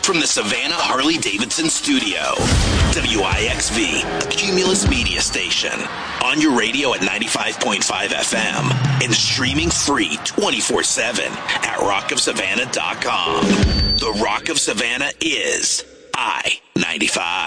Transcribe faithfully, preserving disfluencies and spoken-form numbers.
from the Savannah Harley-Davidson studio. W I X V, a Cumulus media station. On your radio at ninety-five point five F M and streaming free twenty-four seven at rock of savannah dot com. The Rock of Savannah is I ninety-five.